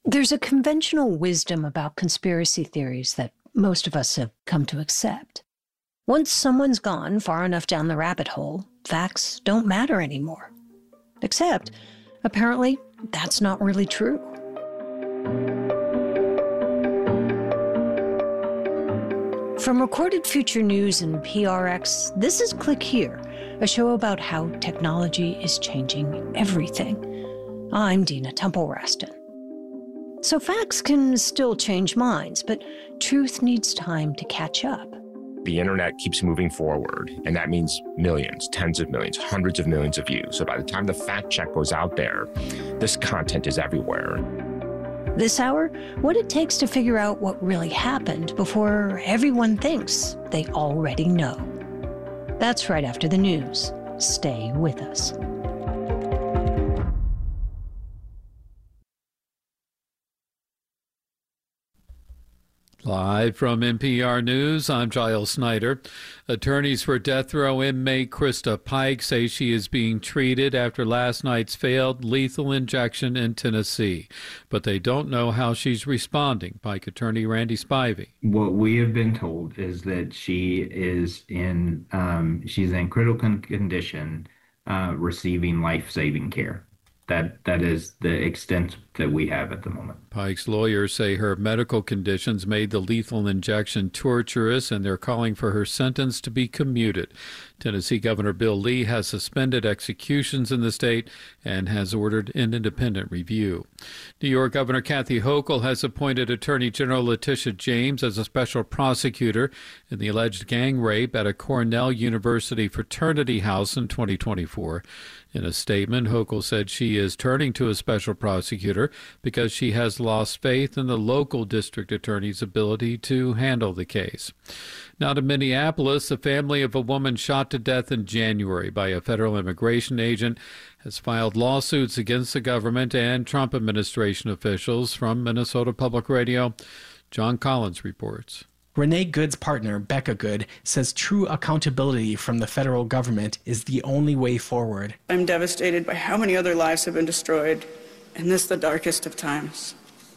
There's a conventional wisdom about conspiracy theories that most of us have come to accept. Once someone's gone far enough down the rabbit hole, facts don't matter anymore. Except, apparently, that's not really true. From Recorded Future News and PRX, this is Click Here, a show about how technology is changing everything. I'm Dina Temple-Raston. So facts can still change minds, but truth needs time to catch up. The internet keeps moving forward, and that means millions, tens of millions, hundreds of millions of views. So by the time the fact check goes out there, this content is everywhere. This hour, what it takes to figure out what really happened before everyone thinks they already know. That's right after the news. Stay with us. Live from NPR News, I'm Giles Snyder. Attorneys for death row inmate Krista Pike say she is being treated after last night's failed lethal injection in Tennessee, but they don't know how she's responding. Pike attorney Randy Spivey. What we have been told is that she is she's in critical condition, receiving life-saving care. That is the extent that we have at the moment. Pike's lawyers say her medical conditions made the lethal injection torturous, and they're calling for her sentence to be commuted. Tennessee Governor Bill Lee has suspended executions in the state and has ordered an independent review. New York Governor Kathy Hochul has appointed Attorney General Letitia James as a special prosecutor in the alleged gang rape at a Cornell University fraternity house in 2024. In a statement, Hochul said she is turning to a special prosecutor because she has lost faith in the local district attorney's ability to handle the case. Now to Minneapolis, the family of a woman shot to death in January by a federal immigration agent has filed lawsuits against the government and Trump administration officials. From Minnesota Public Radio, John Collins reports. Renee Good's partner, Becca Good, says true accountability from the federal government is the only way forward. I'm devastated by how many other lives have been destroyed, and this the darkest of times.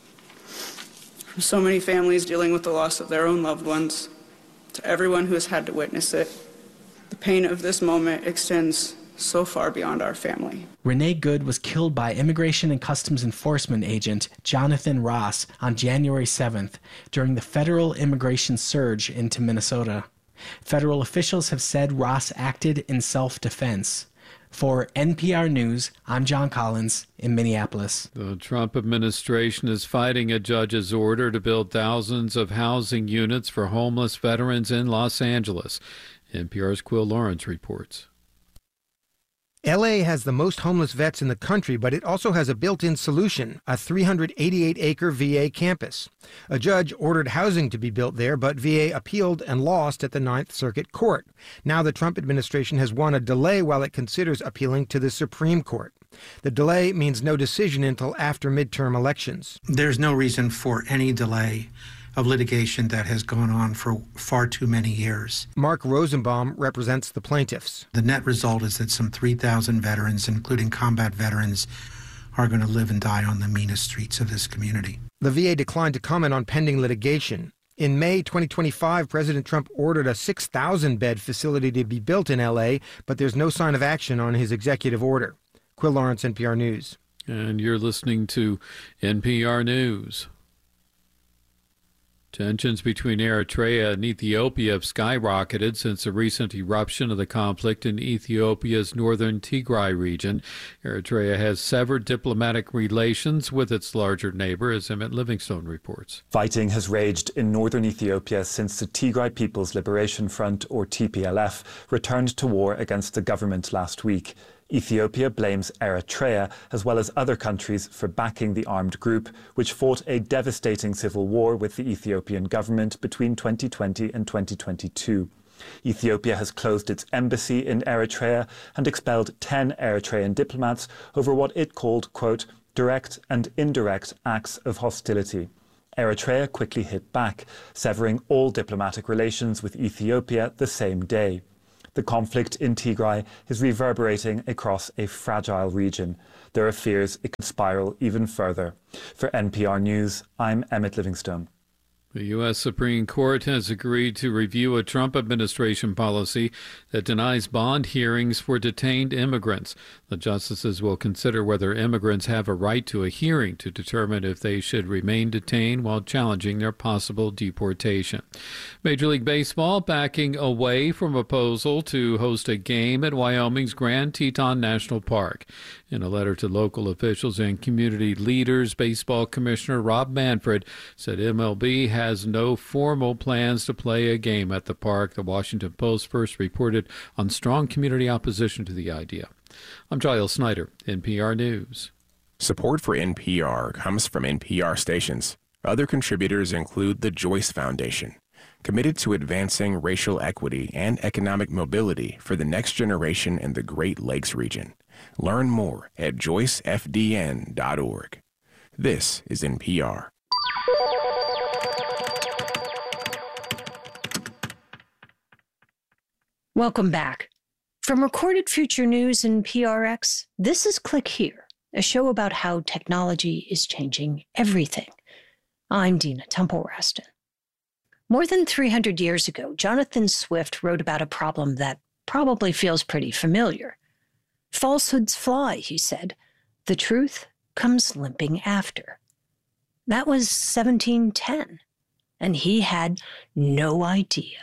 From so many families dealing with the loss of their own loved ones, to everyone who has had to witness it, the pain of this moment extends so far beyond our family. Renee Good was killed by Immigration and Customs Enforcement agent Jonathan Ross on January 7th during the federal immigration surge into Minnesota. Federal officials have said Ross acted in self-defense. For NPR News, I'm John Collins in Minneapolis. The Trump administration is fighting a judge's order to build thousands of housing units for homeless veterans in Los Angeles. NPR's Quill Lawrence reports. L.A. has the most homeless vets in the country, but it also has a built-in solution, a 388-acre VA campus. A judge ordered housing to be built there, but VA appealed and lost at the Ninth Circuit Court. Now the Trump administration has won a delay while it considers appealing to the Supreme Court. The delay means no decision until after midterm elections. There's no reason for any delay of litigation that has gone on for far too many years. Mark Rosenbaum represents the plaintiffs. The net result is that some 3,000 veterans, including combat veterans, are going to live and die on the meanest streets of this community. The VA declined to comment on pending litigation. In May 2025, President Trump ordered a 6,000-bed facility to be built in L.A., but there's no sign of action on his executive order. Quill Lawrence, NPR News. And you're listening to NPR News. Tensions between Eritrea and Ethiopia have skyrocketed since the recent eruption of the conflict in Ethiopia's northern Tigray region. Eritrea has severed diplomatic relations with its larger neighbor, as Emmett Livingstone reports. Fighting has raged in northern Ethiopia since the Tigray People's Liberation Front, or TPLF, returned to war against the government last week. Ethiopia blames Eritrea, as well as other countries, for backing the armed group, which fought a devastating civil war with the Ethiopian government between 2020 and 2022. Ethiopia has closed its embassy in Eritrea and expelled 10 Eritrean diplomats over what it called, quote, direct and indirect acts of hostility. Eritrea quickly hit back, severing all diplomatic relations with Ethiopia the same day. The conflict in Tigray is reverberating across a fragile region. There are fears it could spiral even further. For NPR News, I'm Emmett Livingstone. The U.S. Supreme Court has agreed to review a Trump administration policy that denies bond hearings for detained immigrants. The justices will consider whether immigrants have a right to a hearing to determine if they should remain detained while challenging their possible deportation. Major League Baseball backing away from a proposal to host a game at Wyoming's Grand Teton National Park. In a letter to local officials and community leaders, Baseball Commissioner Rob Manfred said MLB has no formal plans to play a game at the park. The Washington Post first reported on strong community opposition to the idea. I'm Giles Snyder, NPR News. Support for NPR comes from NPR stations. Other contributors include the Joyce Foundation, committed to advancing racial equity and economic mobility for the next generation in the Great Lakes region. Learn more at joycefdn.org. This is NPR. Welcome back. From Recorded Future News and PRX, this is Click Here, a show about how technology is changing everything. I'm Dina Temple-Raston. More than 300 years ago, Jonathan Swift wrote about a problem that probably feels pretty familiar. Falsehoods fly, he said. The truth comes limping after. That was 1710, and he had no idea.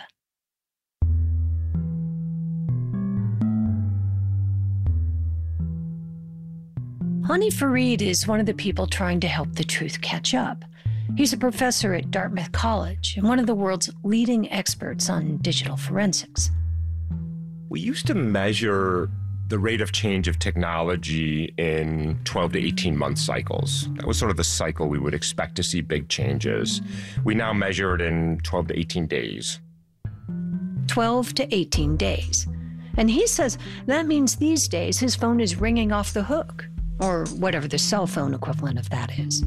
Hani Farid is one of the people trying to help the truth catch up. He's a professor at Dartmouth College and one of the world's leading experts on digital forensics. We used to measure the rate of change of technology in 12 to 18 month cycles. That was sort of the cycle we would expect to see big changes. We now measure it in 12 to 18 days. 12 to 18 days. And he says that means these days his phone is ringing off the hook, or whatever the cell phone equivalent of that is.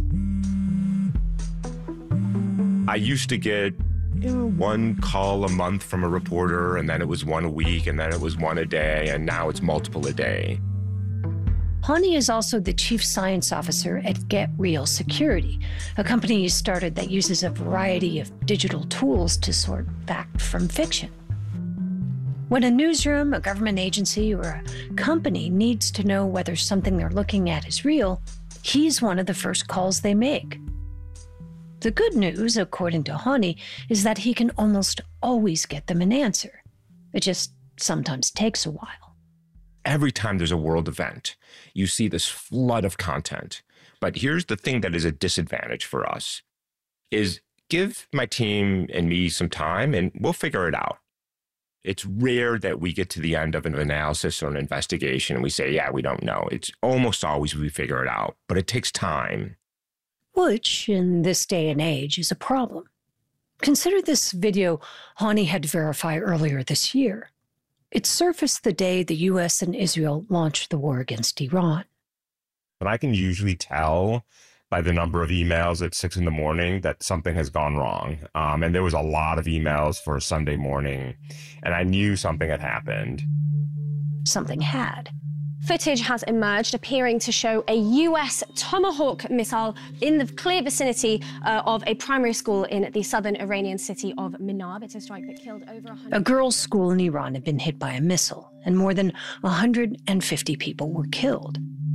I used to get one call a month from a reporter, and then it was one a week, and then it was one a day, and now it's multiple a day. Hani is also the chief science officer at GetReal Security, a company he started that uses a variety of digital tools to sort fact from fiction. When a newsroom, a government agency, or a company needs to know whether something they're looking at is real, he's one of the first calls they make. The good news, according to Hani, is that he can almost always get them an answer. It just sometimes takes a while. Every time there's a world event, you see this flood of content. But here's the thing that is a disadvantage for us, is give my team and me some time and we'll figure it out. It's rare that we get to the end of an analysis or an investigation and we say, yeah, we don't know. It's almost always we figure it out, but it takes time. Which, in this day and age, is a problem. Consider this video Hani had to verify earlier this year. It surfaced the day the U.S. and Israel launched the war against Iran. But I can usually tell by the number of emails at 6 a.m. that something has gone wrong. And there was a lot of emails for a Sunday morning, and I knew something had happened. Something had. Footage has emerged appearing to show a U.S. Tomahawk missile in the clear vicinity of a primary school in the southern Iranian city of Minab. It's a strike that killed over 100... A girls' school in Iran had been hit by a missile, and more than 150 people were killed.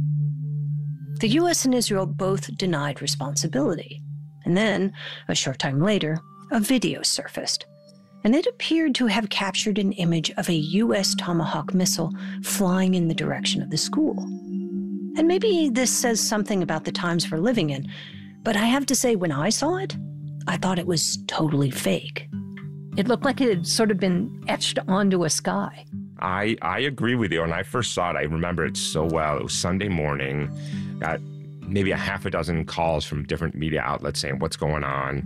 The U.S. and Israel both denied responsibility. And then, a short time later, a video surfaced. And it appeared to have captured an image of a U.S. Tomahawk missile flying in the direction of the school. And maybe this says something about the times we're living in, but I have to say, when I saw it, I thought it was totally fake. It looked like it had sort of been etched onto a sky. I agree with you. When I first saw it, I remember it so well. It was Sunday morning. Got maybe a half a dozen calls from different media outlets saying, what's going on?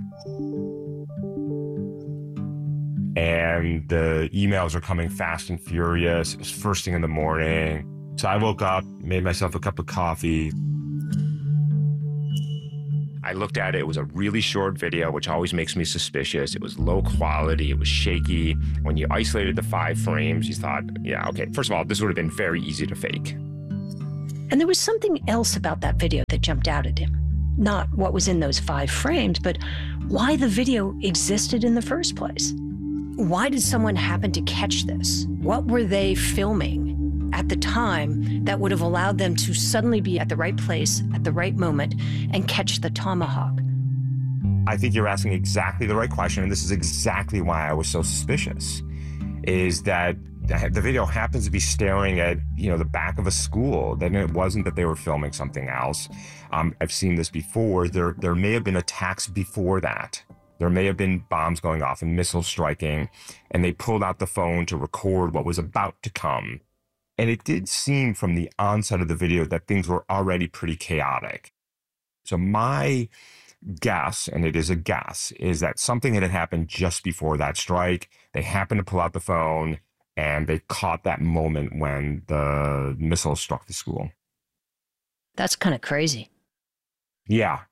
And the emails are coming fast and furious. It was first thing in the morning. So I woke up, made myself a cup of coffee. I looked at it. It was a really short video, which always makes me suspicious. It was low quality. It was shaky. When you isolated the 5 frames, you thought, yeah, okay, first of all, this would have been very easy to fake. And there was something else about that video that jumped out at him. Not what was in those 5 frames, but why the video existed in the first place. Why did someone happen to catch this? What were they filming at the time that would have allowed them to suddenly be at the right place at the right moment and catch the tomahawk? I think you're asking exactly the right question, and this is exactly why I was so suspicious, is that the video happens to be staring at, the back of a school. Then it wasn't that they were filming something else. I've seen this before. There may have been attacks before that. There may have been bombs going off and missiles striking, and they pulled out the phone to record what was about to come. And it did seem from the onset of the video that things were already pretty chaotic. So my guess, and it is a guess, is that something had happened just before that strike. They happened to pull out the phone, and they caught that moment when the missile struck the school. That's kind of crazy. Yeah.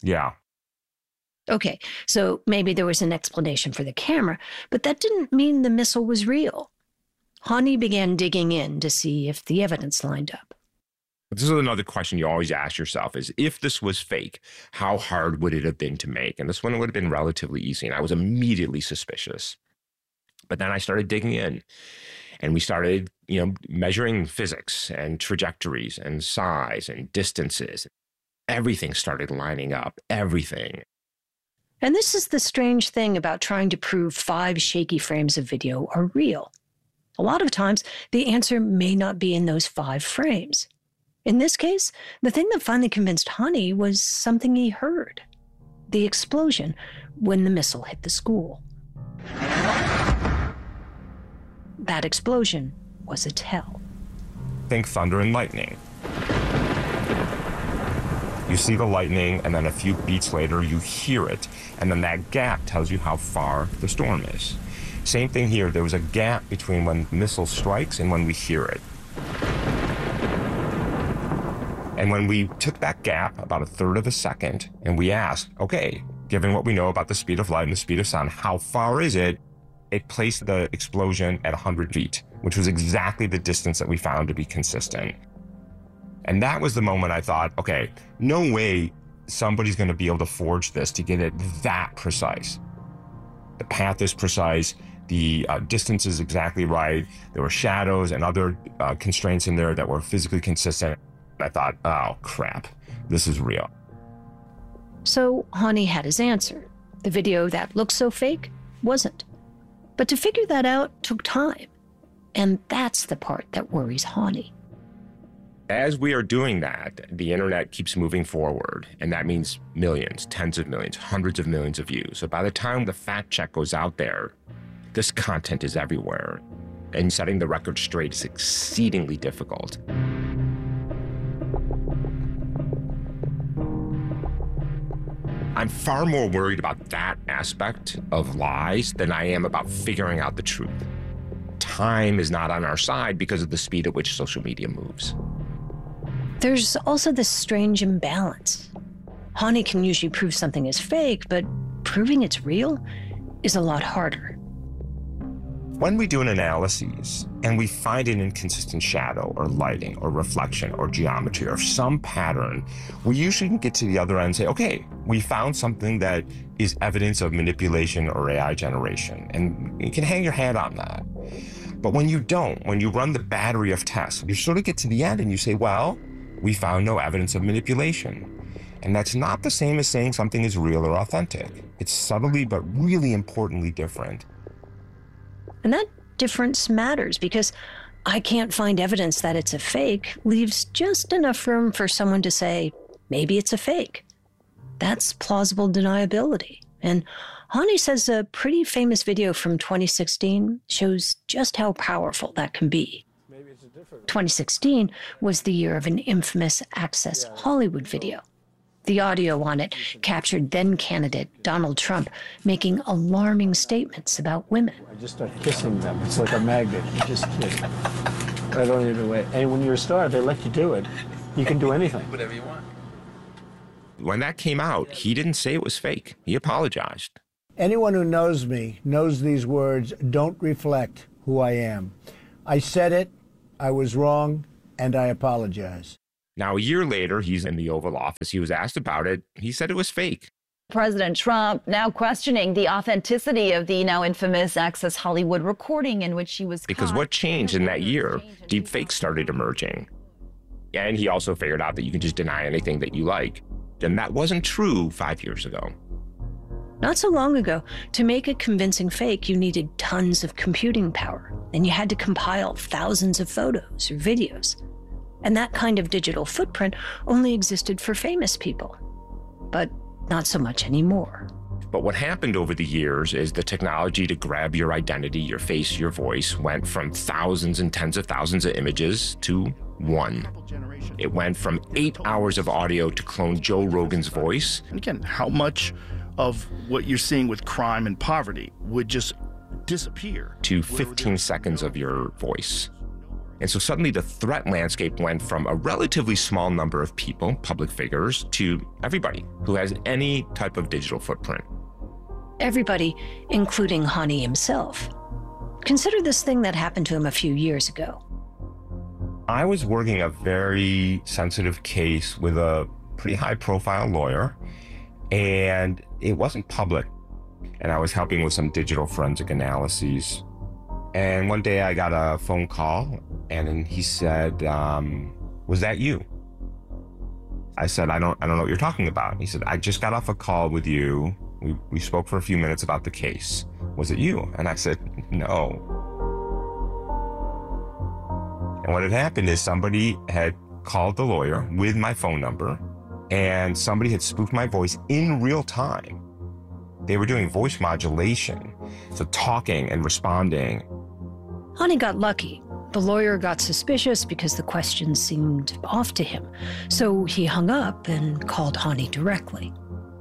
Okay, so maybe there was an explanation for the camera, but that didn't mean the missile was real. Hani began digging in to see if the evidence lined up. This is another question you always ask yourself is, if this was fake, how hard would it have been to make? And this one would have been relatively easy, and I was immediately suspicious. But then I started digging in, and we started, measuring physics and trajectories and size and distances. Everything started lining up, everything. And this is the strange thing about trying to prove 5 shaky frames of video are real. A lot of times, the answer may not be in those 5 frames. In this case, the thing that finally convinced Hani was something he heard. The explosion when the missile hit the school. That explosion was a tell. Think thunder and lightning. You see the lightning, and then a few beats later, you hear it. And then that gap tells you how far the storm is. Same thing here. There was a gap between when the missile strikes and when we hear it. And when we took that gap, about a third of a second, and we asked, okay, given what we know about the speed of light and the speed of sound, how far is it? It placed the explosion at 100 feet, which was exactly the distance that we found to be consistent. And that was the moment I thought, okay, no way somebody's going to be able to forge this to get it that precise. The path is precise. The distance is exactly right. There were shadows and other constraints in there that were physically consistent. I thought, oh, crap, this is real. So Hani had his answer. The video that looked so fake wasn't. But to figure that out took time. And that's the part that worries Hani. As we are doing that, the internet keeps moving forward, and that means millions, tens of millions, hundreds of millions of views. So by the time the fact check goes out there, this content is everywhere, and setting the record straight is exceedingly difficult. I'm far more worried about that aspect of lies than I am about figuring out the truth. Time is not on our side because of the speed at which social media moves. There's also this strange imbalance. Hani can usually prove something is fake, but proving it's real is a lot harder. When we do an analysis and we find an inconsistent shadow or lighting or reflection or geometry or some pattern, we usually can get to the other end and say, okay, we found something that is evidence of manipulation or AI generation. And you can hang your hat on that. But when you don't, when you run the battery of tests, you sort of get to the end and you say, well, we found no evidence of manipulation. And that's not the same as saying something is real or authentic. It's subtly but really importantly different. And that difference matters because I can't find evidence that it's a fake leaves just enough room for someone to say, maybe it's a fake. That's plausible deniability. And Hani says a pretty famous video from 2016 shows just how powerful that can be. 2016 was the year of an infamous Access Hollywood video. The audio on it captured then-candidate Donald Trump making alarming statements about women. I just start kissing them. It's like a magnet. You just kiss right on your way. And when you're a star, they let you do it. You can do anything. Whatever you want. When that came out, he didn't say it was fake. He apologized. Anyone who knows me knows these words don't reflect who I am. I said it, I was wrong, and I apologize. Now, a year later, he's in the Oval Office. He was asked about it. He said it was fake. President Trump now questioning the authenticity of the now infamous Access Hollywood recording in which she was Because what changed in that year? Deep fakes started emerging. And he also figured out that you can just deny anything that you like. And that wasn't true 5 years ago. Not so long ago, to make a convincing fake, you needed tons of computing power, and you had to compile thousands of photos or videos. And that kind of digital footprint only existed for famous people. But not so much anymore. But what happened over the years is the technology to grab your identity, your face, your voice, went from thousands and tens of thousands of images to one. It went from 8 hours of audio to clone Joe Rogan's voice. And again, how much of what you're seeing with crime and poverty would just disappear? To 15 seconds of your voice. And so suddenly the threat landscape went from a relatively small number of people, public figures, to everybody who has any type of digital footprint. Everybody, including Hani himself. Consider this thing that happened to him a few years ago. I was working a very sensitive case with a pretty high-profile lawyer, and it wasn't public. And I was helping with some digital forensic analyses. And one day I got a phone call, and then he said, was that you? I said, I don't know what you're talking about. He said, I just got off a call with you. We spoke for a few minutes about the case. Was it you? And I said, no. And what had happened is somebody had called the lawyer with my phone number, and somebody had spoofed my voice in real time. They were doing voice modulation, so talking and responding. Hani got lucky. The lawyer got suspicious because the questions seemed off to him. So he hung up and called Hani directly.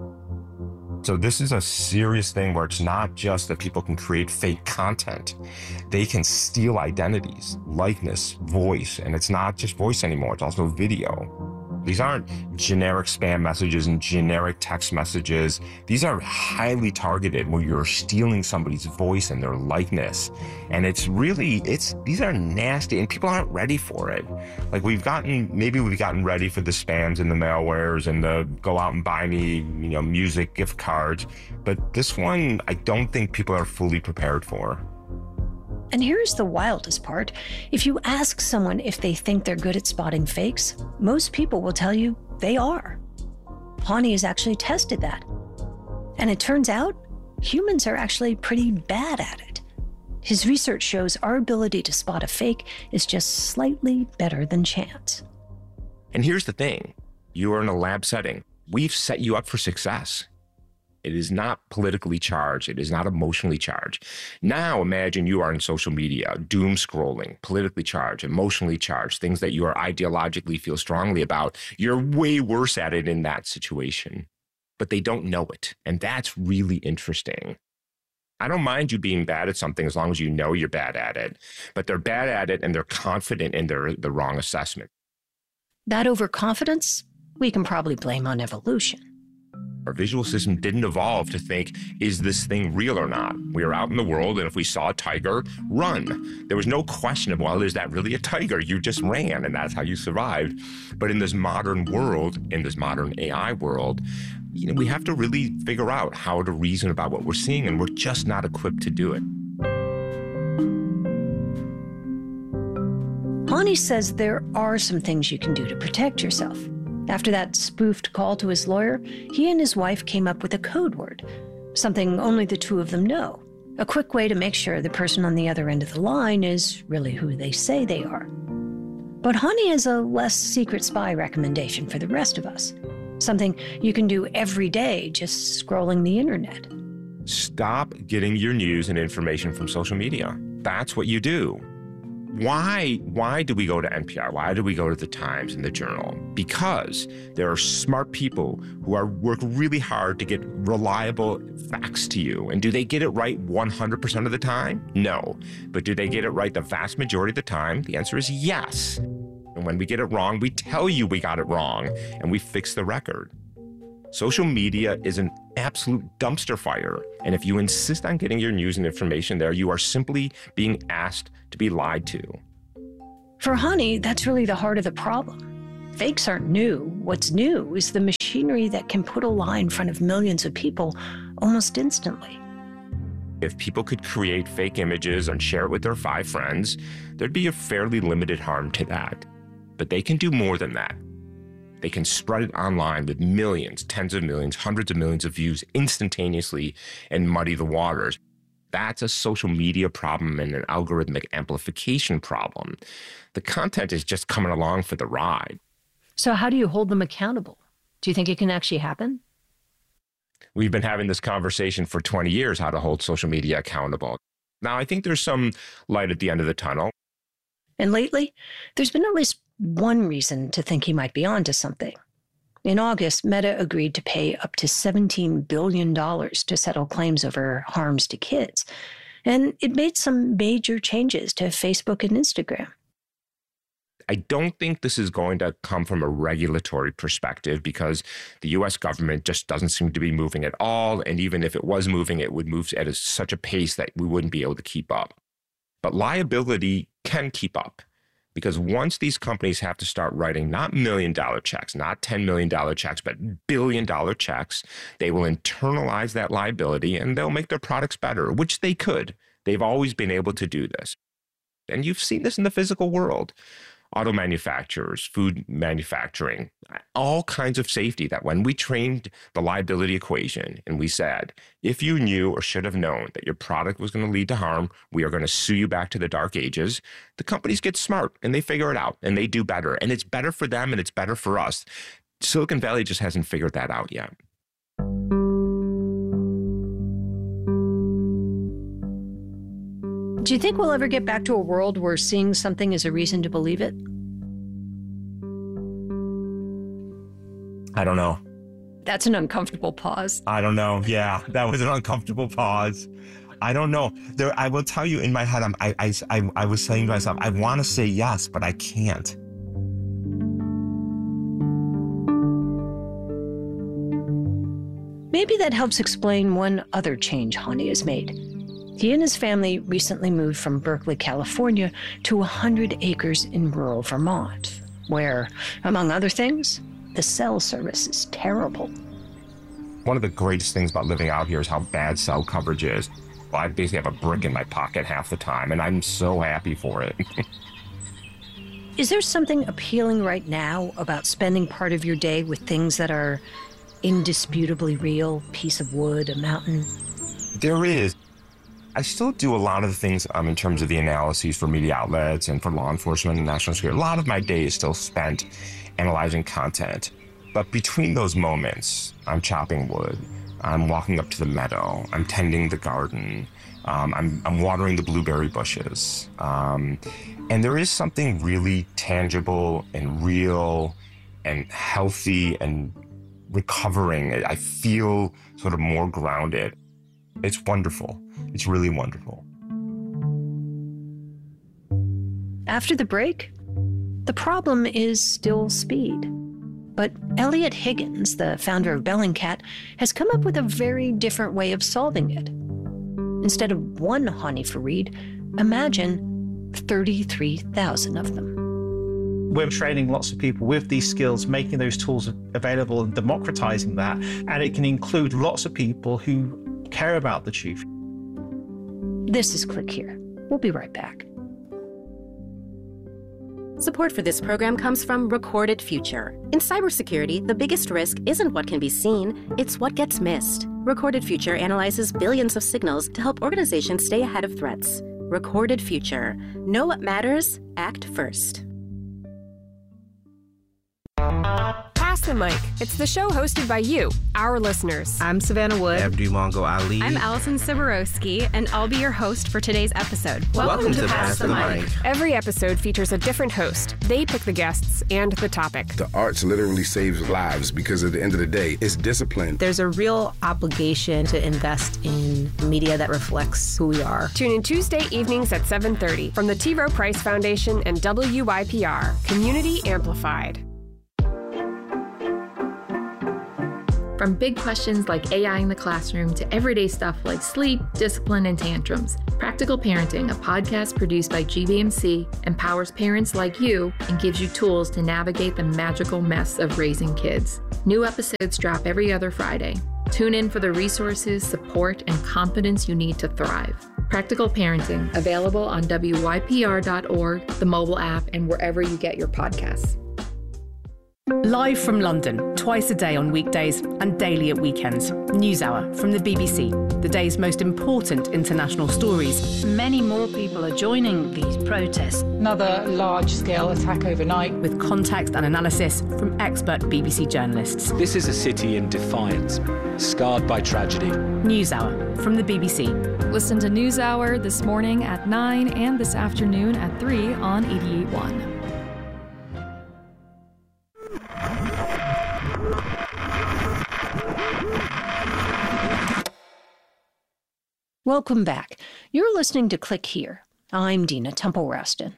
So this is a serious thing where it's not just that people can create fake content. They can steal identities, likeness, voice, and it's not just voice anymore, it's also video. These aren't generic spam messages and generic text messages. These are highly targeted where you're stealing somebody's voice and their likeness. And these are nasty and people aren't ready for it. Like maybe we've gotten ready for the spams and the malwares and the go out and buy me, music gift cards. But this one, I don't think people are fully prepared for. And here's the wildest part. If you ask someone if they think they're good at spotting fakes, most people will tell you they are. Hani has actually tested that. And it turns out humans are actually pretty bad at it. His research shows our ability to spot a fake is just slightly better than chance. And here's the thing. You are in a lab setting. We've set you up for success. It is not politically charged. It is not emotionally charged. Now imagine you are in social media, doom scrolling, politically charged, emotionally charged, things that you are ideologically feel strongly about. You're way worse at it in that situation, but they don't know it. And that's really interesting. I don't mind you being bad at something as long as you know you're bad at it, but they're bad at it and they're confident in the wrong assessment. That overconfidence, we can probably blame on evolution. Our visual system didn't evolve to think, is this thing real or not? We were out in the world, and if we saw a tiger, run. There was no question of, well, is that really a tiger? You just ran, and that's how you survived. But in this modern world, in this modern AI world, we have to really figure out how to reason about what we're seeing, and we're just not equipped to do it. Hani says there are some things you can do to protect yourself. After that spoofed call to his lawyer, he and his wife came up with a code word, something only the two of them know, a quick way to make sure the person on the other end of the line is really who they say they are. But Hani has a less secret spy recommendation for the rest of us, something you can do every day just scrolling the internet. Stop getting your news and information from social media. That's what you do. Why do we go to NPR? Why do we go to the Times and the Journal? Because there are smart people who work really hard to get reliable facts to you. And do they get it right 100% of the time? No. But do they get it right the vast majority of the time? The answer is yes. And when we get it wrong, we tell you we got it wrong, and we fix the record. Social media is an absolute dumpster fire. And if you insist on getting your news and information there, you are simply being asked to be lied to. For Hani, that's really the heart of the problem. Fakes aren't new. What's new is the machinery that can put a lie in front of millions of people almost instantly. If people could create fake images and share it with their 5 friends, there'd be a fairly limited harm to that. But they can do more than that. They can spread it online with millions, tens of millions, hundreds of millions of views instantaneously and muddy the waters. That's a social media problem and an algorithmic amplification problem. The content is just coming along for the ride. So how do you hold them accountable? Do you think it can actually happen? We've been having this conversation for 20 years, how to hold social media accountable. Now, I think there's some light at the end of the tunnel. And lately, there's been at least one reason to think he might be onto something. In August, Meta agreed to pay up to $17 billion to settle claims over harms to kids. And it made some major changes to Facebook and Instagram. I don't think this is going to come from a regulatory perspective because the U.S. government just doesn't seem to be moving at all. And even if it was moving, it would move at such a pace that we wouldn't be able to keep up. But liability can keep up because once these companies have to start writing not $1 million checks, not $10 million checks, but $1 billion checks, they will internalize that liability and they'll make their products better, which they could. They've always been able to do this. And you've seen this in the physical world. Auto manufacturers, food manufacturing, all kinds of safety that when we trained the liability equation and we said, if you knew or should have known that your product was going to lead to harm, we are going to sue you back to the dark ages, the companies get smart and they figure it out and they do better. And it's better for them and it's better for us. Silicon Valley just hasn't figured that out yet. Do you think we'll ever get back to a world where seeing something is a reason to believe it? I don't know. That's an uncomfortable pause. I don't know. Yeah, that was an uncomfortable pause. I don't know. I will tell you in my head, I was saying to myself, I want to say yes, but I can't. Maybe that helps explain one other change Hani has made. He and his family recently moved from Berkeley, California to 100 acres in rural Vermont, where, among other things, the cell service is terrible. One of the greatest things about living out here is how bad cell coverage is. Well, I basically have a brick in my pocket half the time, and I'm so happy for it. Is there something appealing right now about spending part of your day with things that are indisputably real? Piece of wood, a mountain? There is. I still do a lot of the things in terms of the analyses for media outlets and for law enforcement and national security. A lot of my day is still spent analyzing content. But between those moments, I'm chopping wood, I'm walking up to the meadow, I'm tending the garden, I'm watering the blueberry bushes. And there is something really tangible and real and healthy and recovering. I feel sort of more grounded. It's wonderful. It's really wonderful. After the break, the problem is still speed. But Eliot Higgins, the founder of Bellingcat, has come up with a very different way of solving it. Instead of one Hani Farid, imagine 33,000 of them. We're training lots of people with these skills, making those tools available and democratizing that. And it can include lots of people who care about the truth. This is Click Here. We'll be right back. Support for this program comes from Recorded Future. In cybersecurity, the biggest risk isn't what can be seen, it's what gets missed. Recorded Future analyzes billions of signals to help organizations stay ahead of threats. Recorded Future. Know what matters, act first. Pass the Mic. It's the show hosted by you, our listeners. I'm Savannah Wood. Abdu Mongo Ali. I'm Allison Siborowski, and I'll be your host for today's episode. Welcome to Pass the Mic. Every episode features a different host. They pick the guests and the topic. The arts literally saves lives because at the end of the day, it's discipline. There's a real obligation to invest in media that reflects who we are. Tune in Tuesday evenings at 7:30 from the T. Rowe Price Foundation and WYPR. Community Amplified. From big questions like AI in the classroom to everyday stuff like sleep, discipline, and tantrums, Practical Parenting, a podcast produced by GBMC, empowers parents like you and gives you tools to navigate the magical mess of raising kids. New episodes drop every other Friday. Tune in for the resources, support, and confidence you need to thrive. Practical Parenting, available on WYPR.org, the mobile app, and wherever you get your podcasts. Live from London, twice a day on weekdays and daily at weekends. NewsHour from the BBC, the day's most important international stories. Many more people are joining these protests. Another large-scale attack overnight with context and analysis from expert BBC journalists. This is a city in defiance, scarred by tragedy. NewsHour from the BBC. Listen to NewsHour this morning at 9 and this afternoon at 3 on 88.1. Welcome back. You're listening to Click Here. I'm Dina Temple-Raston.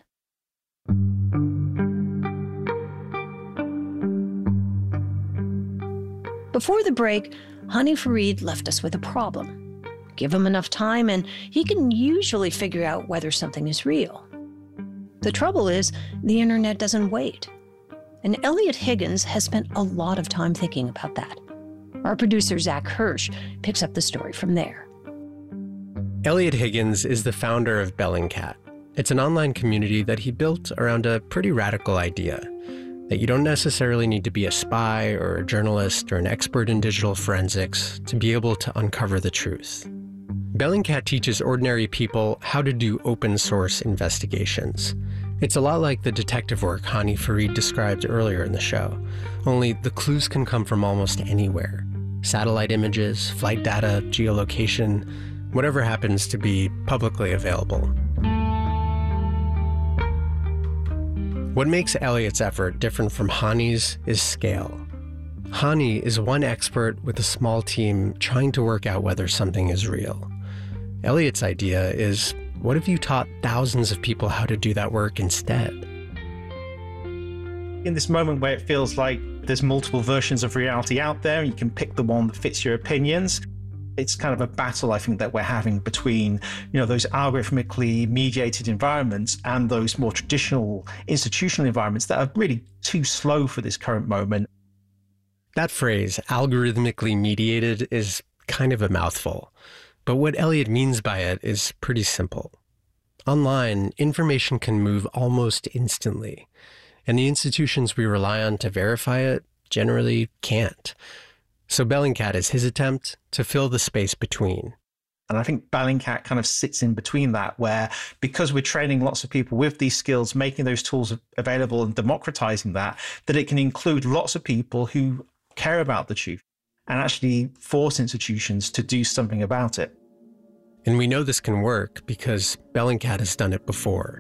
Before the break, Hany Farid left us with a problem. Give him enough time and he can usually figure out whether something is real. The trouble is, the internet doesn't wait. And Eliot Higgins has spent a lot of time thinking about that. Our producer, Zach Hirsch, picks up the story from there. Eliot Higgins is the founder of Bellingcat. It's an online community that he built around a pretty radical idea, that you don't necessarily need to be a spy or a journalist or an expert in digital forensics to be able to uncover the truth. Bellingcat teaches ordinary people how to do open source investigations. It's a lot like the detective work Hany Farid described earlier in the show, only the clues can come from almost anywhere. Satellite images, flight data, geolocation, whatever happens to be publicly available. What makes Eliot's effort different from Hany's is scale. Hany is one expert with a small team trying to work out whether something is real. Eliot's idea is, what if you taught thousands of people how to do that work instead? In this moment where it feels like there's multiple versions of reality out there and you can pick the one that fits your opinions, it's kind of a battle, I think, that we're having between, those algorithmically mediated environments and those more traditional institutional environments that are really too slow for this current moment. That phrase, algorithmically mediated, is kind of a mouthful. But what Eliot means by it is pretty simple. Online, information can move almost instantly, and the institutions we rely on to verify it generally can't. So Bellingcat is his attempt to fill the space between. And I think Bellingcat kind of sits in between that, where because we're training lots of people with these skills, making those tools available and democratizing that it can include lots of people who care about the truth and actually force institutions to do something about it. And we know this can work because Bellingcat has done it before.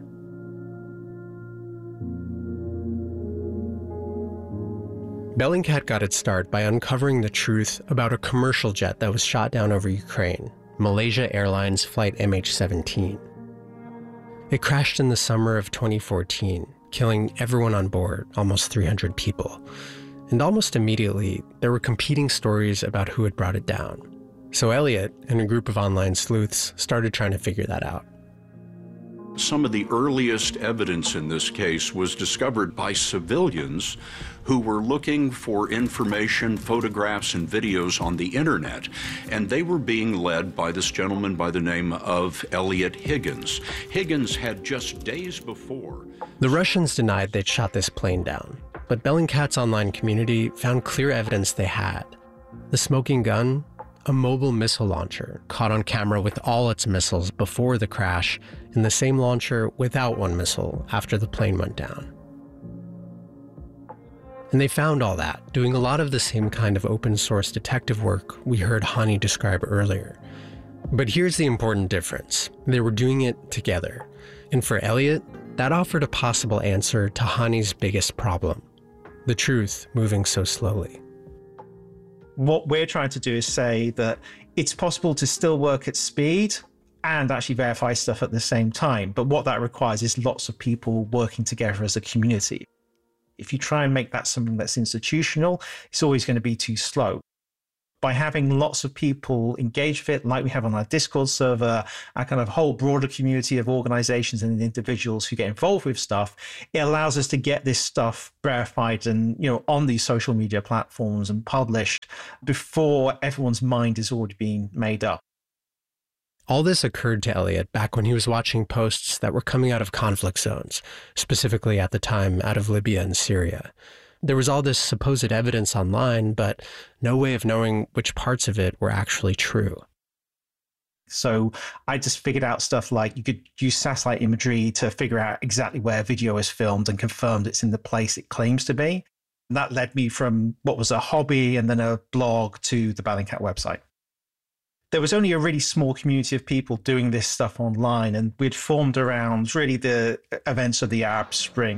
Bellingcat got its start by uncovering the truth about a commercial jet that was shot down over Ukraine, Malaysia Airlines Flight MH17. It crashed in the summer of 2014, killing everyone on board, almost 300 people. And almost immediately, there were competing stories about who had brought it down. So Eliot and a group of online sleuths started trying to figure that out. Some of the earliest evidence in this case was discovered by civilians who were looking for information, photographs, and videos on the internet, and they were being led by this gentleman by the name of Eliot Higgins. Higgins had just days before... The Russians denied they'd shot this plane down, but Bellingcat's online community found clear evidence they had. The smoking gun, a mobile missile launcher caught on camera with all its missiles before the crash, and the same launcher without one missile after the plane went down. And they found all that, doing a lot of the same kind of open source detective work we heard Hany describe earlier. But here's the important difference. They were doing it together. And for Eliot, that offered a possible answer to Hany's biggest problem, the truth moving so slowly. What we're trying to do is say that it's possible to still work at speed and actually verify stuff at the same time. But what that requires is lots of people working together as a community. If you try and make that something that's institutional, it's always going to be too slow. by having lots of people engage with it, like we have on our Discord server, our kind of whole broader community of organizations and individuals who get involved with stuff, it allows us to get this stuff verified and, on these social media platforms and published before everyone's mind is already being made up. All this occurred to Elliot back when he was watching posts that were coming out of conflict zones, specifically at the time out of Libya and Syria. There was all this supposed evidence online, but no way of knowing which parts of it were actually true. So I just figured out stuff like you could use satellite imagery to figure out exactly where a video is filmed and confirmed it's in the place it claims to be. And that led me from what was a hobby and then a blog to the Bellingcat website. There was only a really small community of people doing this stuff online, and we'd formed around really the events of the Arab Spring.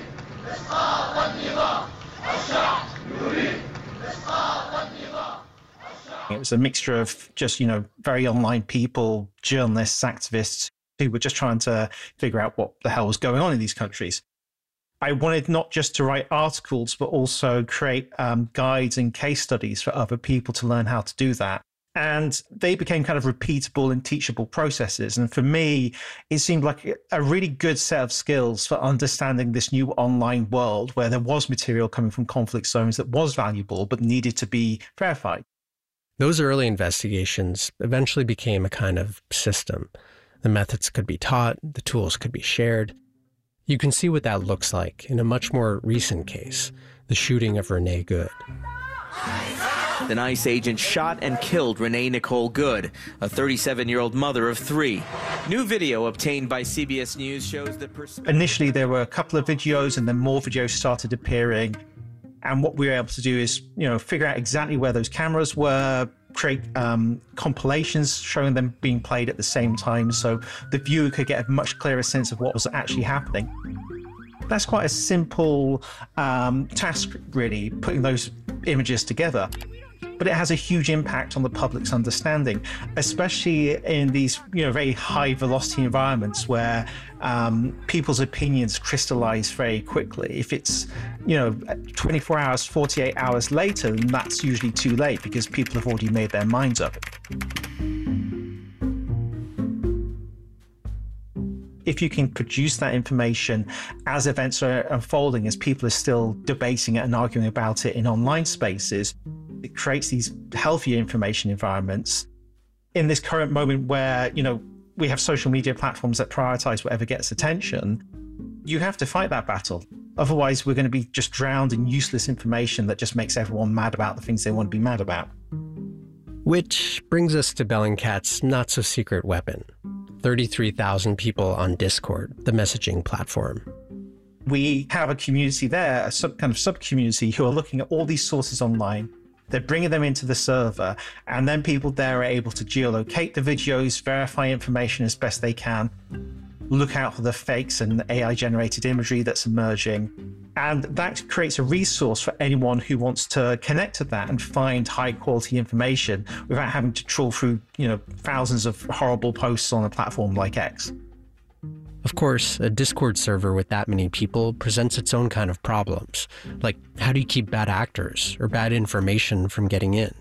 It was a mixture of just, very online people, journalists, activists, who were just trying to figure out what the hell was going on in these countries. I wanted not just to write articles, but also create guides and case studies for other people to learn how to do that. And they became kind of repeatable and teachable processes. And for me, it seemed like a really good set of skills for understanding this new online world where there was material coming from conflict zones that was valuable, but needed to be verified. Those early investigations eventually became a kind of system. The methods could be taught, the tools could be shared. You can see what that looks like in a much more recent case, the shooting of Renee Good. The NICE agent shot and killed Renee Nicole Good, a 37-year-old mother of 3. New video obtained by CBS News shows the Initially, there were a couple of videos, and then more videos started appearing. And what we were able to do is, figure out exactly where those cameras were, create compilations showing them being played at the same time, so the viewer could get a much clearer sense of what was actually happening. That's quite a simple task, really, putting those images together. But it has a huge impact on the public's understanding, especially in these, very high velocity environments where people's opinions crystallize very quickly. If it's, 24 hours, 48 hours later, then that's usually too late because people have already made their minds up. If you can produce that information as events are unfolding, as people are still debating it and arguing about it in online spaces, it creates these healthier information environments. In this current moment where, we have social media platforms that prioritize whatever gets attention, you have to fight that battle. Otherwise, we're going to be just drowned in useless information that just makes everyone mad about the things they want to be mad about. Which brings us to Bellingcat's not-so-secret weapon. 33,000 people on Discord, the messaging platform. We have a community there, a sub-community who are looking at all these sources online. They're bringing them into the server, and then people there are able to geolocate the videos, verify information as best they can, look out for the fakes and AI-generated imagery that's emerging. And that creates a resource for anyone who wants to connect to that and find high-quality information without having to trawl through, thousands of horrible posts on a platform like X. Of course, a Discord server with that many people presents its own kind of problems. Like, how do you keep bad actors or bad information from getting in?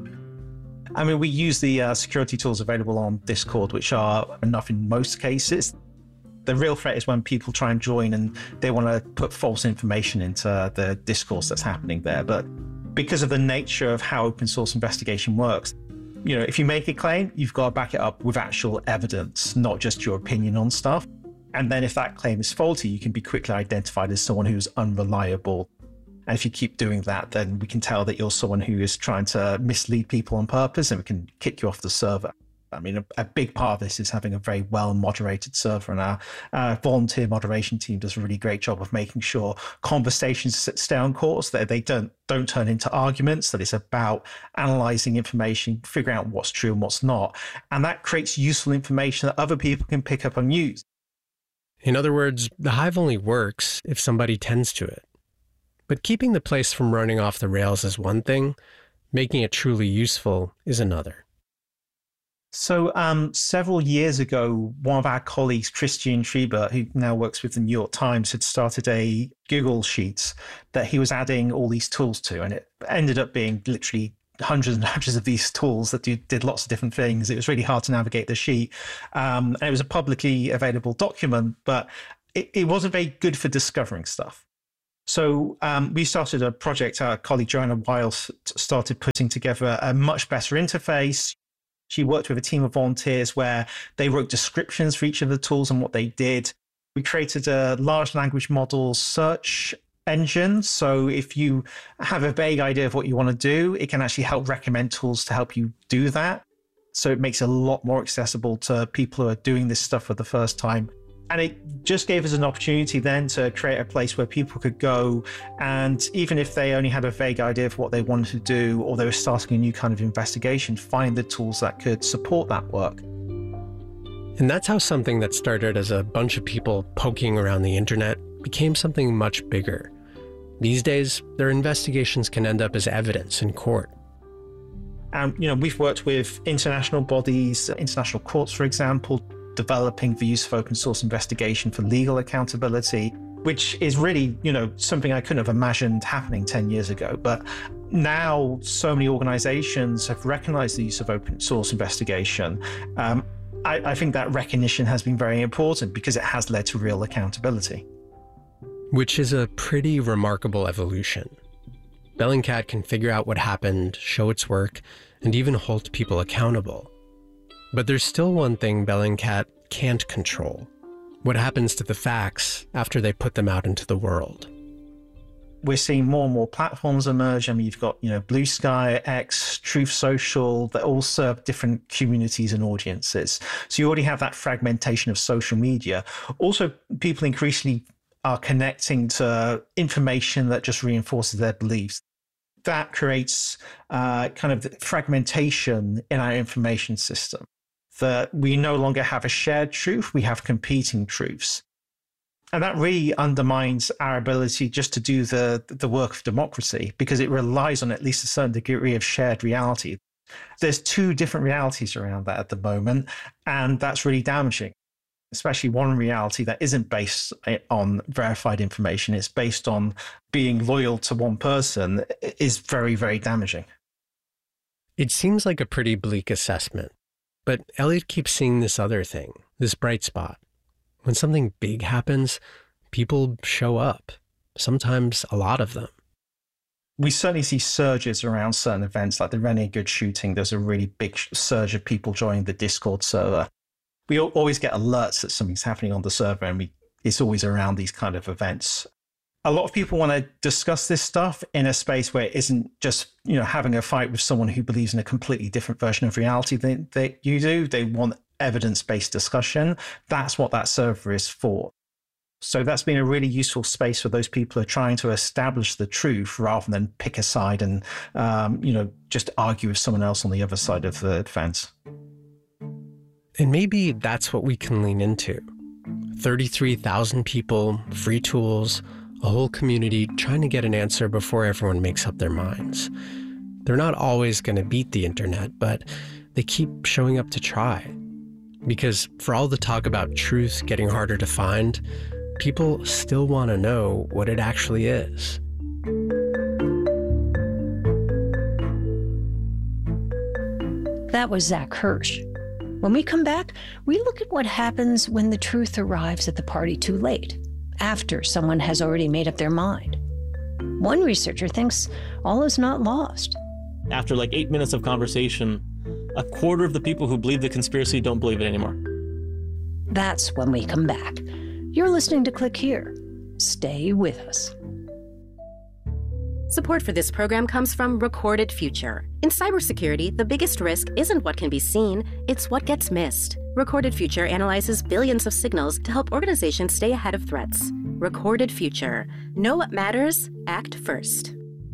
I mean, we use the security tools available on Discord, which are enough in most cases. The real threat is when people try and join and they want to put false information into the discourse that's happening there. But because of the nature of how open source investigation works, if you make a claim, you've got to back it up with actual evidence, not just your opinion on stuff. And then if that claim is faulty, you can be quickly identified as someone who's unreliable. And if you keep doing that, then we can tell that you're someone who is trying to mislead people on purpose, and we can kick you off the server. I mean, a big part of this is having a very well-moderated server, and our volunteer moderation team does a really great job of making sure conversations stay on course, that they don't turn into arguments, that it's about analyzing information, figuring out what's true and what's not. And that creates useful information that other people can pick up and use. In other words, the Hive only works if somebody tends to it. But keeping the place from running off the rails is one thing, making it truly useful is another. So several years ago, one of our colleagues, Christian Schreiber, who now works with the New York Times, had started a Google Sheets that he was adding all these tools to. And it ended up being literally hundreds and hundreds of these tools that did lots of different things. It was really hard to navigate the sheet. And it was a publicly available document, but it wasn't very good for discovering stuff. So we started a project. Our colleague Joanna Wiles started putting together a much better interface. She worked with a team of volunteers where they wrote descriptions for each of the tools and what they did. We created a large language model search engine. So if you have a vague idea of what you want to do, it can actually help recommend tools to help you do that. So it makes it a lot more accessible to people who are doing this stuff for the first time. And it just gave us an opportunity then to create a place where people could go, and even if they only had a vague idea of what they wanted to do, or they were starting a new kind of investigation, find the tools that could support that work. And that's how something that started as a bunch of people poking around the internet became something much bigger. These days, their investigations can end up as evidence in court. And, we've worked with international bodies, international courts, for example, developing the use of open source investigation for legal accountability, which is really, something I couldn't have imagined happening 10 years ago. But now so many organizations have recognized the use of open source investigation. I think that recognition has been very important because it has led to real accountability. Which is a pretty remarkable evolution. Bellingcat can figure out what happened, show its work, and even hold people accountable. But there's still one thing Bellingcat can't control: what happens to the facts after they put them out into the world. We're seeing more and more platforms emerge. I mean, you've got, Blue Sky, X, Truth Social, that all serve different communities and audiences. So you already have that fragmentation of social media. Also, people increasingly are connecting to information that just reinforces their beliefs. That creates kind of fragmentation in our information system, that we no longer have a shared truth, we have competing truths. And that really undermines our ability just to do the work of democracy, because it relies on at least a certain degree of shared reality. There's two different realities around that at the moment, and that's really damaging. Especially one reality that isn't based on verified information, it's based on being loyal to one person, is very, very damaging. It seems like a pretty bleak assessment, but Elliot keeps seeing this other thing, this bright spot. When something big happens, people show up, sometimes a lot of them. We certainly see surges around certain events, like the Renee Good shooting. There's a really big surge of people joining the Discord server. We always get alerts that something's happening on the server, and it's always around these kind of events. A lot of people want to discuss this stuff in a space where it isn't just, having a fight with someone who believes in a completely different version of reality than you do. They want evidence-based discussion. That's what that server is for. So that's been a really useful space for those people who are trying to establish the truth rather than pick a side and, just argue with someone else on the other side of the fence. And maybe that's what we can lean into. 33,000 people, free tools, a whole community trying to get an answer before everyone makes up their minds. They're not always going to beat the internet, but they keep showing up to try. Because for all the talk about truth getting harder to find, people still want to know what it actually is. That was Zach Hirsch. When we come back, we look at what happens when the truth arrives at the party too late, after someone has already made up their mind. One researcher thinks all is not lost. After 8 minutes of conversation, a quarter of the people who believe the conspiracy don't believe it anymore. That's when we come back. You're listening to Click Here. Stay with us. Support for this program comes from Recorded Future. In cybersecurity, the biggest risk isn't what can be seen, it's what gets missed. Recorded Future analyzes billions of signals to help organizations stay ahead of threats. Recorded Future. Know what matters? Act first.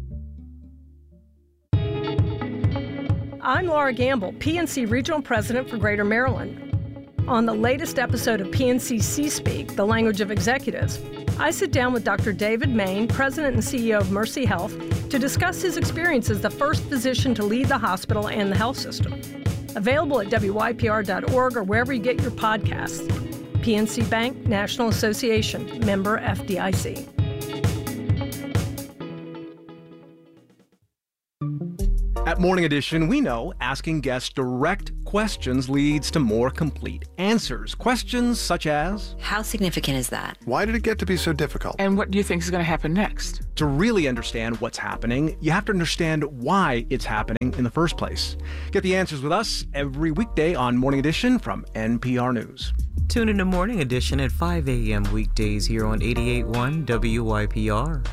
I'm Laura Gamble, PNC Regional President for Greater Maryland. On the latest episode of PNC C-Speak, the language of executives, I sit down with Dr. David Main, President and CEO of Mercy Health, to discuss his experience as the first physician to lead the hospital and the health system. Available at WYPR.org or wherever you get your podcasts. PNC Bank, National Association, member FDIC. At Morning Edition, we know asking guests direct questions leads to more complete answers. Questions such as, how significant is that? Why did it get to be so difficult? And what do you think is going to happen next? To really understand what's happening, you have to understand why it's happening in the first place. Get the answers with us every weekday on Morning Edition from NPR News. Tune in to Morning Edition at 5 a.m. weekdays here on 88.1 WYPR.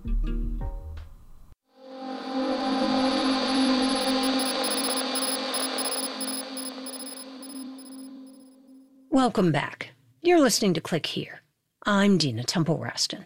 Welcome back. You're listening to Click Here. I'm Dina Temple-Raston.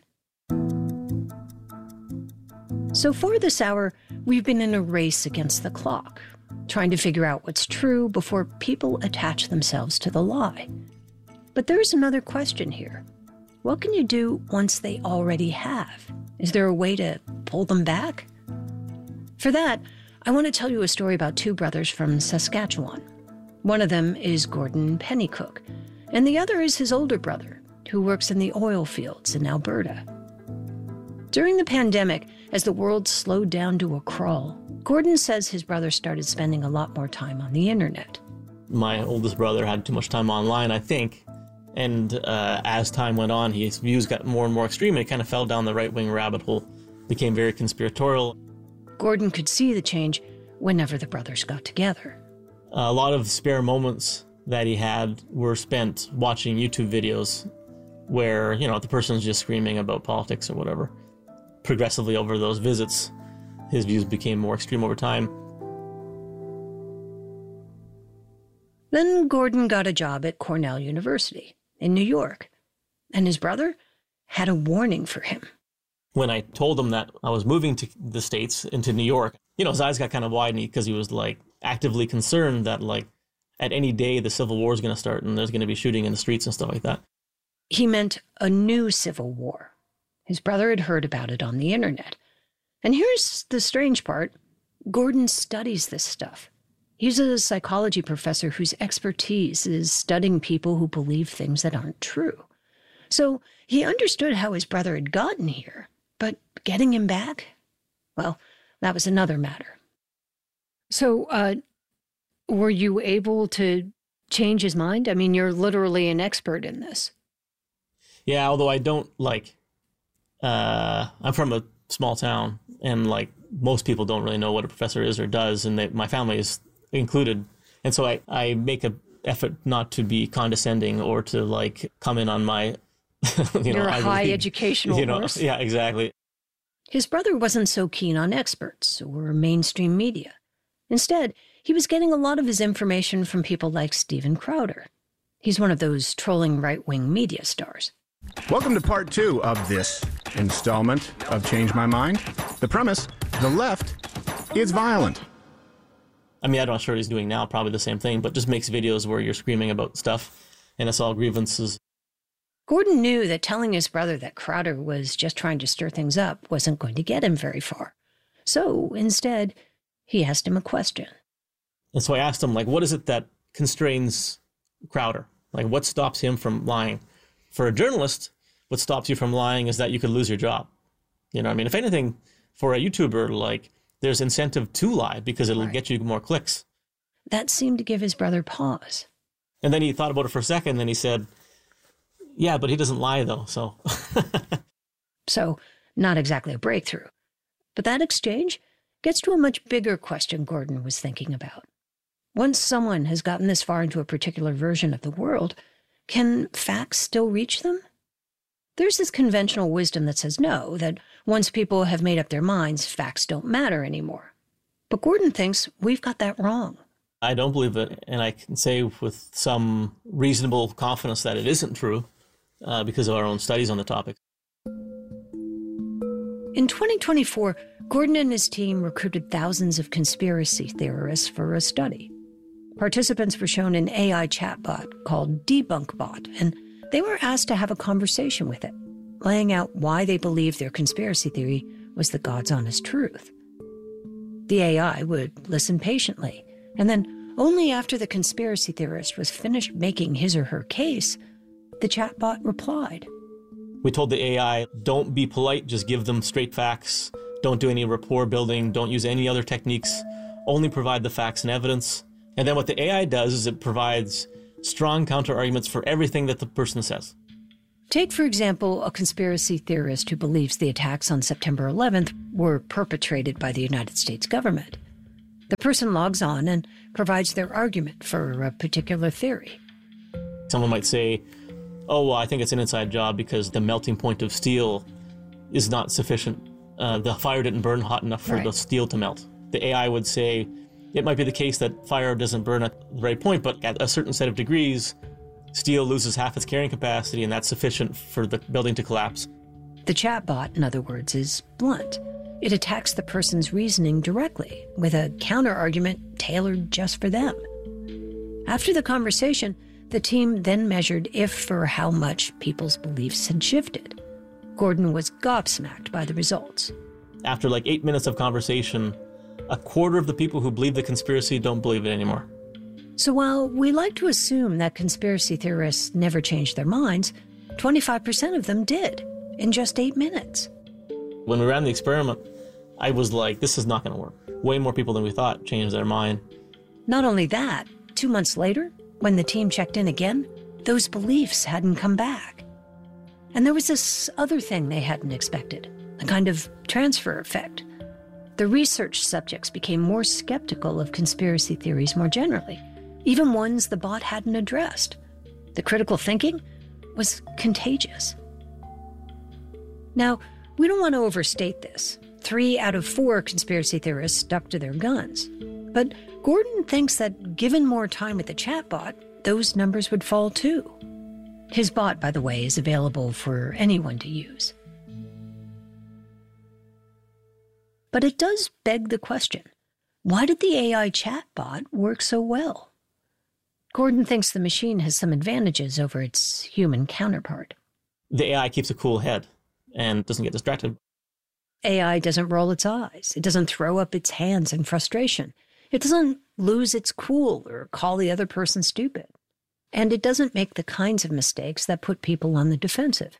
So far this hour, we've been in a race against the clock, trying to figure out what's true before people attach themselves to the lie. But there's another question here. What can you do once they already have? Is there a way to pull them back? For that, I want to tell you a story about two brothers from Saskatchewan. One of them is Gordon Pennycook, and the other is his older brother, who works in the oil fields in Alberta. During the pandemic, as the world slowed down to a crawl, Gordon says his brother started spending a lot more time on the internet. My oldest brother had too much time online, I think, and as time went on, his views got more and more extreme, and he kind of fell down the right-wing rabbit hole, became very conspiratorial. Gordon could see the change whenever the brothers got together. A lot of spare moments that he had were spent watching YouTube videos where, the person's just screaming about politics or whatever. Progressively over those visits, his views became more extreme over time. Then Gordon got a job at Cornell University in New York, and his brother had a warning for him. When I told him that I was moving to the States, into New York, his eyes got kind of wide because he was actively concerned that at any day the Civil War is going to start and there's going to be shooting in the streets and stuff like that. He meant a new civil war. His brother had heard about it on the internet. And here's the strange part. Gordon studies this stuff. He's a psychology professor whose expertise is studying people who believe things that aren't true. So he understood how his brother had gotten here, but getting him back? Well, that was another matter. So, were you able to change his mind? I mean, you're literally an expert in this. Yeah, although I don't I'm from a small town, and most people don't really know what a professor is or does, and my family is included. And so I make an effort not to be condescending or to come in on my, You're a high educational horse. Yeah, exactly. His brother wasn't so keen on experts or mainstream media. Instead, he was getting a lot of his information from people like Steven Crowder. He's one of those trolling right-wing media stars. Welcome to part 2 of this installment of Change My Mind. The premise, the left is violent. I mean, I'm not sure what he's doing now, probably the same thing, but just makes videos where you're screaming about stuff and it's all grievances. Gordon knew that telling his brother that Crowder was just trying to stir things up wasn't going to get him very far. So instead, he asked him a question. And so I asked him, what is it that constrains Crowder? What stops him from lying? For a journalist, what stops you from lying is that you could lose your job. If anything, for a YouTuber, there's incentive to lie because it'll get you more clicks. That seemed to give his brother pause. And then he thought about it for a second, and then he said, yeah, but he doesn't lie, though, so. So, not exactly a breakthrough. But that exchange gets to a much bigger question Gordon was thinking about. Once someone has gotten this far into a particular version of the world, can facts still reach them? There's this conventional wisdom that says no, that once people have made up their minds, facts don't matter anymore. But Gordon thinks we've got that wrong. I don't believe it, and I can say with some reasonable confidence that it isn't true because of our own studies on the topic. In 2024, Gordon and his team recruited thousands of conspiracy theorists for a study. Participants were shown an AI chatbot called DebunkBot, and they were asked to have a conversation with it, laying out why they believed their conspiracy theory was the God's honest truth. The AI would listen patiently, and then only after the conspiracy theorist was finished making his or her case, the chatbot replied. We told the AI, don't be polite, just give them straight facts. Don't do any rapport building. Don't use any other techniques. only provide the facts and evidence. And then what the AI does is it provides strong counter-arguments for everything that the person says. Take, for example, a conspiracy theorist who believes the attacks on September 11th were perpetrated by the United States government. The person logs on and provides their argument for a particular theory. Someone might say, oh, well, I think it's an inside job because the melting point of steel is not sufficient. The fire didn't burn hot enough for the steel to melt. The AI would say, it might be the case that fire doesn't burn at the right point, but at a certain set of degrees, steel loses half its carrying capacity, and that's sufficient for the building to collapse. The chatbot, in other words, is blunt. It attacks the person's reasoning directly, with a counter-argument tailored just for them. After the conversation, the team then measured if or how much people's beliefs had shifted. Gordon was gobsmacked by the results. After like 8 minutes of conversation, a quarter of the people who believe the conspiracy don't believe it anymore. So while we like to assume that conspiracy theorists never change their minds, 25% of them did in just 8 minutes. When we ran the experiment, I was like, this is not going to work. Way more people than we thought changed their mind. Not only that, 2 months later, when the team checked in again, those beliefs hadn't come back. And there was this other thing they hadn't expected, a kind of transfer effect. The research subjects became more skeptical of conspiracy theories more generally, even ones the bot hadn't addressed. The critical thinking was contagious. Now, we don't want to overstate this. 3 out of 4 conspiracy theorists stuck to their guns. But Gordon thinks that given more time with the chatbot, those numbers would fall too. His bot, by the way, is available for anyone to use. But it does beg the question, why did the AI chatbot work so well? Gordon thinks the machine has some advantages over its human counterpart. The AI keeps a cool head and doesn't get distracted. AI doesn't roll its eyes. It doesn't throw up its hands in frustration. It doesn't lose its cool or call the other person stupid. And it doesn't make the kinds of mistakes that put people on the defensive.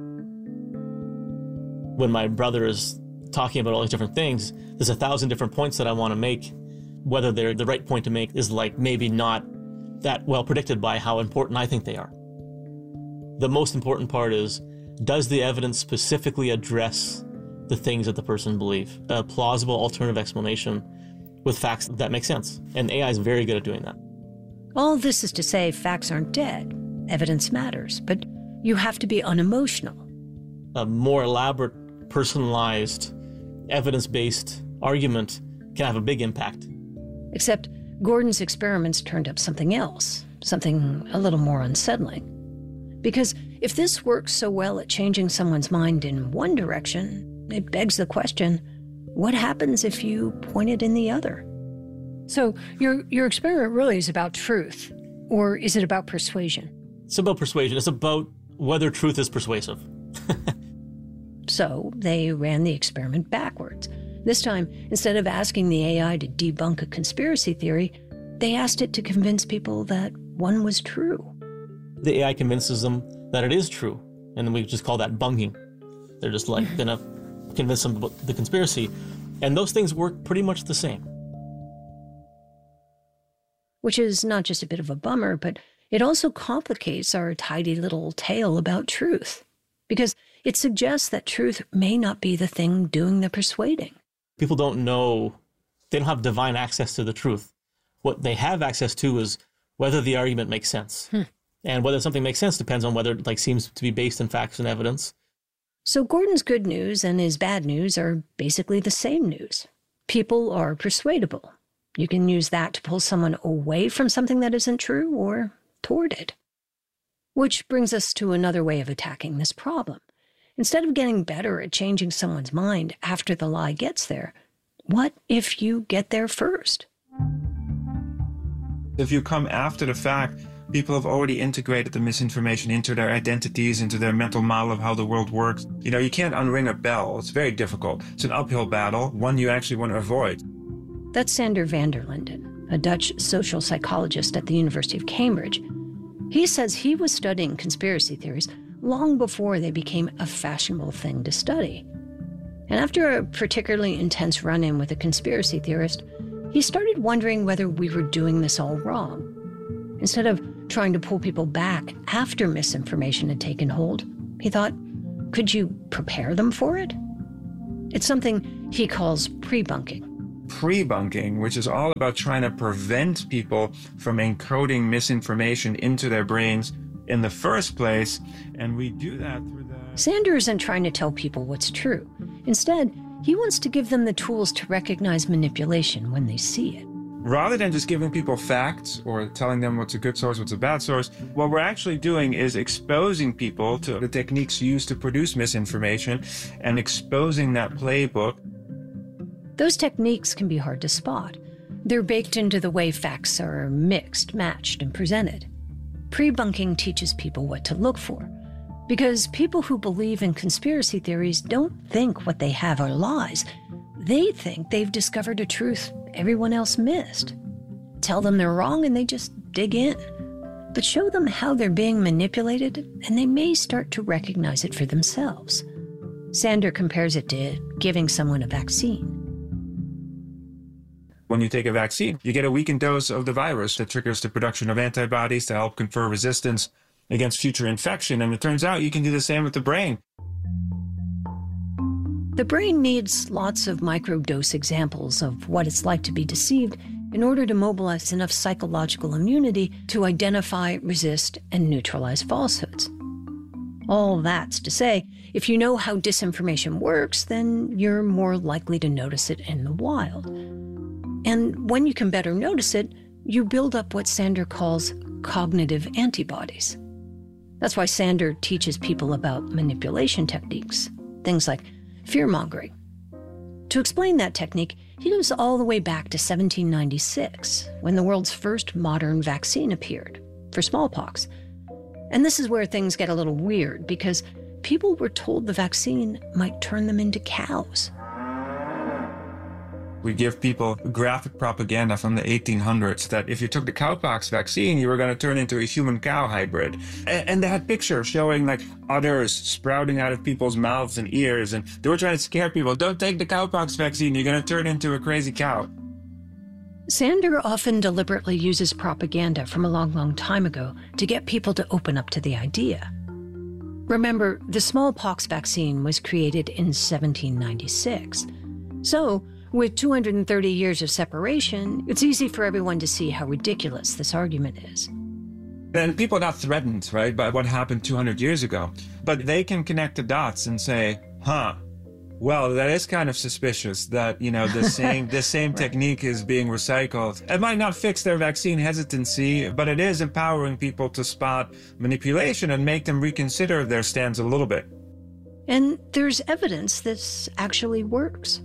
When my brother is talking about all these different things, there's 1,000 different points that I want to make. Whether they're the right point to make is like maybe not that well predicted by how important I think they are. The most important part is, does the evidence specifically address the things that the person believes? A plausible alternative explanation with facts that make sense. And AI is very good at doing that. All this is to say facts aren't dead. Evidence matters, but you have to be unemotional. A more elaborate, personalized, evidence-based argument can have a big impact. Except Gordon's experiments turned up something else, something a little more unsettling. Because if this works so well at changing someone's mind in one direction, it begs the question, what happens if you point it in the other? So your experiment really is about truth, or is it about persuasion? It's about persuasion. It's about whether truth is persuasive. So they ran the experiment backwards. This time, instead of asking the AI to debunk a conspiracy theory, they asked it to convince people that one was true. The AI convinces them that it is true, and we just call that bunking. They're just like gonna convince them about the conspiracy, and those things work pretty much the same. Which is not just a bit of a bummer, but it also complicates our tidy little tale about truth, because it suggests that truth may not be the thing doing the persuading. People don't know, they don't have divine access to the truth. What they have access to is whether the argument makes sense. And whether something makes sense depends on whether it seems to be based in facts and evidence. So Gordon's good news and his bad news are basically the same news. People are persuadable. You can use that to pull someone away from something that isn't true or toward it. Which brings us to another way of attacking this problem. Instead of getting better at changing someone's mind after the lie gets there, what if you get there first? If you come after the fact, people have already integrated the misinformation into their identities, into their mental model of how the world works. You can't unring a bell. It's very difficult. It's an uphill battle, one you actually want to avoid. That's Sander van der Linden, a Dutch social psychologist at the University of Cambridge. He says he was studying conspiracy theories long before they became a fashionable thing to study. And after a particularly intense run-in with a conspiracy theorist, he started wondering whether we were doing this all wrong. Instead of trying to pull people back after misinformation had taken hold, he thought, could you prepare them for it? It's something he calls pre-bunking. Pre-bunking, which is all about trying to prevent people from encoding misinformation into their brains in the first place, and we do that through the... Sander isn't trying to tell people what's true. Instead, he wants to give them the tools to recognize manipulation when they see it. Rather than just giving people facts or telling them what's a good source, what's a bad source, what we're actually doing is exposing people to the techniques used to produce misinformation and exposing that playbook. Those techniques can be hard to spot. They're baked into the way facts are mixed, matched, and presented. Pre-bunking teaches people what to look for, because people who believe in conspiracy theories don't think what they have are lies. They think they've discovered a truth everyone else missed. Tell them they're wrong and they just dig in. But show them how they're being manipulated and they may start to recognize it for themselves. Sander compares it to giving someone a vaccine. When you take a vaccine, you get a weakened dose of the virus that triggers the production of antibodies to help confer resistance against future infection. And it turns out you can do the same with the brain. The brain needs lots of microdose examples of what it's like to be deceived in order to mobilize enough psychological immunity to identify, resist, and neutralize falsehoods. All that's to say, if you know how disinformation works, then you're more likely to notice it in the wild. And when you can better notice it, you build up what Sander calls cognitive antibodies. That's why Sander teaches people about manipulation techniques, things like fear-mongering. To explain that technique, he goes all the way back to 1796, when the world's first modern vaccine appeared, for smallpox. And this is where things get a little weird, because people were told the vaccine might turn them into cows. We give people graphic propaganda from the 1800s that if you took the cowpox vaccine, you were going to turn into a human-cow hybrid. And they had pictures showing like udders sprouting out of people's mouths and ears, and they were trying to scare people. Don't take the cowpox vaccine, you're going to turn into a crazy cow. Sander often deliberately uses propaganda from a long, long time ago to get people to open up to the idea. Remember, the smallpox vaccine was created in 1796. So, with 230 years of separation, it's easy for everyone to see how ridiculous this argument is. And people are not threatened, right, by what happened 200 years ago. But they can connect the dots and say, well, that is kind of suspicious that, the same technique is being recycled. It might not fix their vaccine hesitancy, but it is empowering people to spot manipulation and make them reconsider their stance a little bit. And there's evidence this actually works.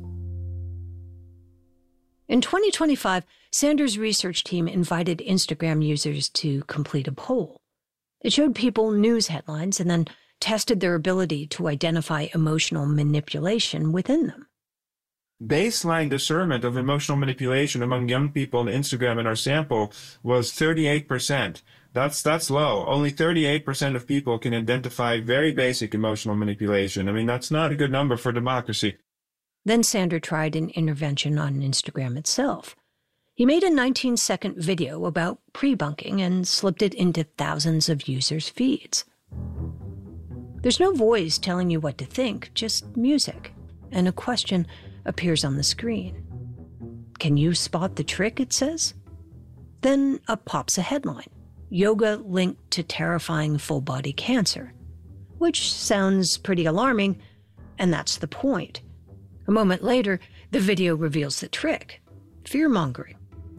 In 2025, Sander's research team invited Instagram users to complete a poll. It showed people news headlines and then tested their ability to identify emotional manipulation within them. Baseline discernment of emotional manipulation among young people on Instagram in our sample was 38%. That's low. Only 38% of people can identify very basic emotional manipulation. I mean, that's not a good number for democracy. Then Sander tried an intervention on Instagram itself. He made a 19-second video about pre-bunking and slipped it into thousands of users' feeds. There's no voice telling you what to think, just music, and a question appears on the screen. Can you spot the trick, it says? Then up pops a headline, yoga linked to terrifying full-body cancer, which sounds pretty alarming, and that's the point. A moment later, the video reveals the trick, fear-mongering.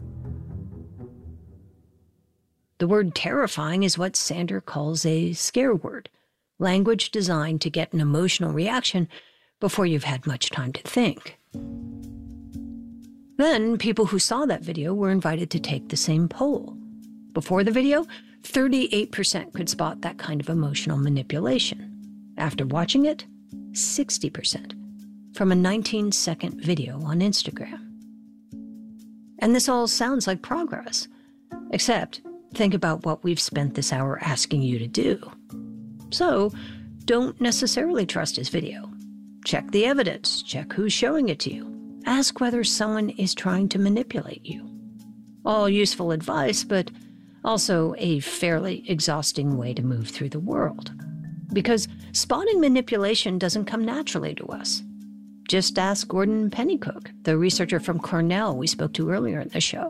The word terrifying is what Sander calls a scare word, language designed to get an emotional reaction before you've had much time to think. Then, people who saw that video were invited to take the same poll. Before the video, 38% could spot that kind of emotional manipulation. After watching it, 60%. From a 19-second video on Instagram. And this all sounds like progress. Except, think about what we've spent this hour asking you to do. So, don't necessarily trust his video. Check the evidence, check who's showing it to you, ask whether someone is trying to manipulate you. All useful advice, but also a fairly exhausting way to move through the world. Because spotting manipulation doesn't come naturally to us. Just ask Gordon Pennycook, the researcher from Cornell we spoke to earlier in the show.